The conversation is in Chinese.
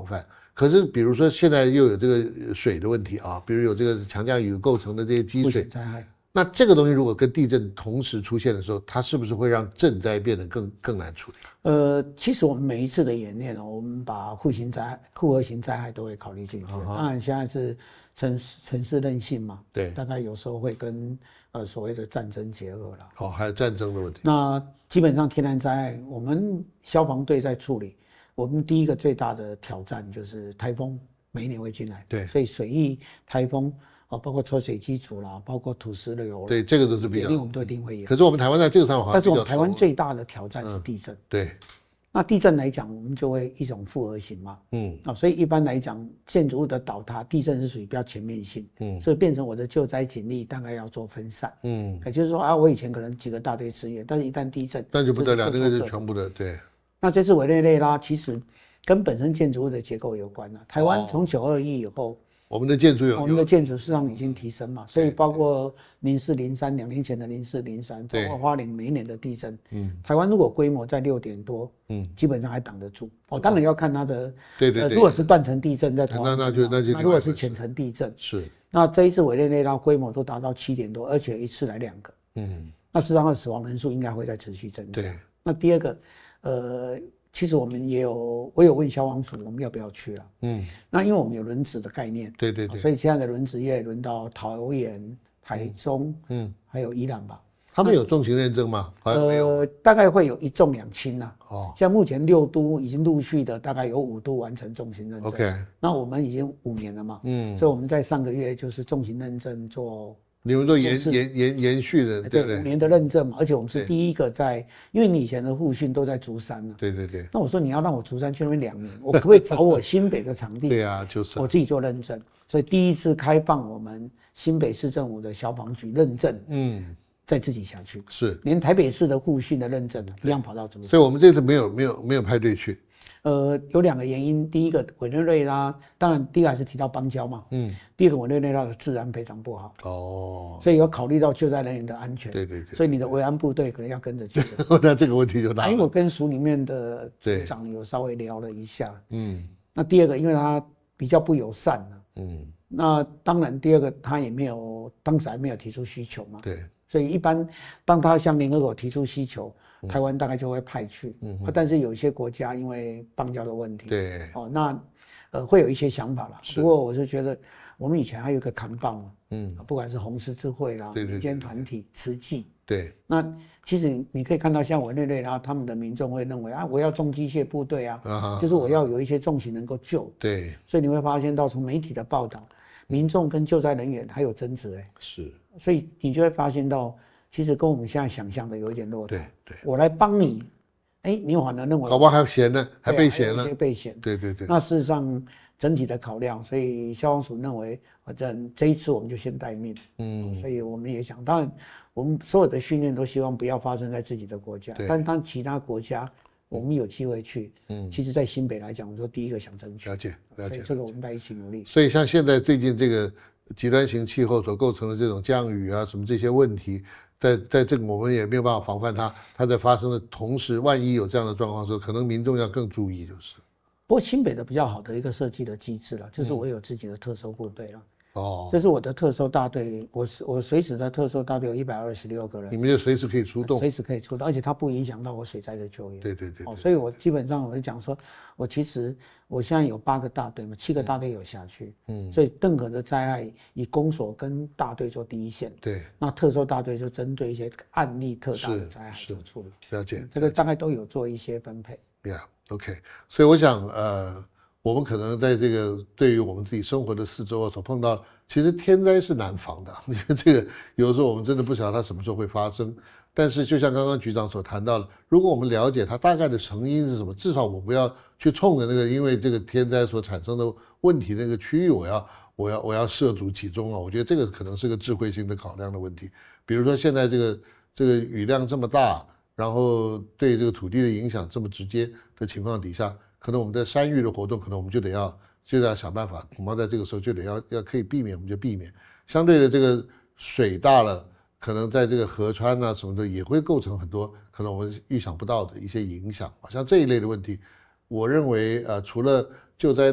防范。可是比如说现在又有这个水的问题啊，比如有这个强降雨构成的这些积水灾害， 那这个东西如果跟地震同时出现的时候，它是不是会让震灾变得更难处理？ 其实我们每一次的演练我们把复合型灾害都会考虑进去。当然现在是城市韧性嘛， 对， 大概有时候会跟所谓的战争结合了。 还有战争的问题。 那基本上天然灾害，我们消防队在处理。我们第一个最大的挑战就是台风，每一年会进来， 对， 所以水疫、台风包括抽水机组啦，包括土石流啦， 对，这个都是比较， 我们都一定会有。 可是我们台湾在这个上好像但是我们台湾最大的挑战是地震。 对， 那地震来讲，我们就会一种复合型嘛，所以一般来讲，建筑物的倒塌，地震是属于比较全面性，所以变成我的救灾警力大概要做分散，也就是说我以前可能几个大队支援，但是一旦地震， 那就不得了，那个就全部的，对。 那这次委内瑞拉其实跟本身建筑物的结构有关台湾从921以后， 我们的建筑事实上已经提升嘛，所以包括04、03，2年前的04、03，包括花莲每一年的地震，台湾如果规模在6点多，基本上还挡得住。当然要看它的， 对， 如果是断层地震在台湾， 那如果是浅层地震， 是。 那这一次委内瑞拉规模都达到7点多，而且一次来2个，那事实上的死亡人数应该会再持续增加。 对， 那第二个，其实我有问消防署我们要不要去了，那因为我们有轮值的概念， 对， 所以现在的轮值也轮到桃园、台中，还有宜兰吧。 他们有重型认证吗？好像没有。 大概会有1重2轻啊。像目前6都已经陆续的大概有5都完成重型认证。 OK。 那我们已经5年了嘛，所以我们在上个月就是重型认证做。 你们都延续的，对不对？ 5年的认证嘛，而且我们是第一个因为你以前的复训都在竹山啊。 对。 那我说你要让我竹山去那边2年，我可不可以找我新北的场地？ 对啊，就是我自己做认证，所以第一次开放我们新北市政府的消防局认证，再自己下去， 是连台北市的复训的认证一样跑到竹山。 所以我们这次没有派队去。 有2个原因，第一个委内瑞拉，当然第一个还是提到邦交嘛，第二个委内瑞拉的治安非常不好，所以有考虑到救灾人员的安全， 对， 所以你的维安部队可能要跟着去。 那这个问题就大了。 因为我跟署里面的组长有稍微聊了一下，那第二个因为他比较不友善那当然第二个他也当时还没有提出需求嘛， 对， 所以一般当他向联合国提出需求，台湾大概就会派去，但是有一些国家因为邦交的问题， 对， 那会有一些想法啦。不过我是觉得我们以前还有一个扛棒嘛，不管是红十字会啦、民间团体、慈济， 对， 那其实你可以看到像委内瑞拉他们的民众会认为我要重机械部队就是我要有一些重型能够救， 对， 所以你会发现到从媒体的报道，民众跟救灾人员还有争执是， 所以你就会发现到。其实跟我们现在想象的有一点落差。 对， 我来帮你，你反而认为搞不好还嫌呢，还被嫌了。 有些被嫌。 对。 那事实上整体的考量，所以消防署认为，反正这一次我们就先待命。所以我们也想，当然我们所有的训练都希望不要发生在自己的国家，但当其他国家我们有机会去，其实在新北来讲，我说第一个想争取。 了解。 所以这个我们在一起努力。 所以像现在最近这个极端型气候所构成的这种降雨什么这些问题。在这个我们也没有办法防范它在发生的同时，万一有这样的状况的时候，可能民众要更注意，就是。 不过新北的比较好的一个设计的机制了，就是我有自己的特搜部队了。这是我的特搜大队，我随时的特搜大队有126个人， 你们就随时可以出动， 随时可以出动，而且它不影响到我水灾的救援。 对。 所以我基本上我就讲说，我现在有8个大队嘛，7个大队有下去，所以任何的灾害以公所跟大队做第一线， 对， 那特搜大队就针对一些案例特大的灾害做处理。 了解， 这个大概都有做一些分配。 OK， 所以我想我们可能在这个对于我们自己生活的四周所碰到，其实天灾是难防的，因为这个有的时候我们真的不晓得它什么时候会发生。但是就像刚刚局长所谈到的，如果我们了解它大概的成因是什么，至少我不要去冲着那个因为这个天灾所产生的问题那个区域，我要涉足其中我觉得这个可能是个智慧性的考量的问题。比如说现在这个雨量这么大，然后对这个土地的影响这么直接的情况底下，可能我们在山域的活动，可能我们就得要想办法，恐怕在这个时候就得要可以避免，我们就避免。相对的，这个水大了，可能在这个河川什么的也会构成很多可能我们预想不到的一些影响。像这一类的问题，我认为除了救灾。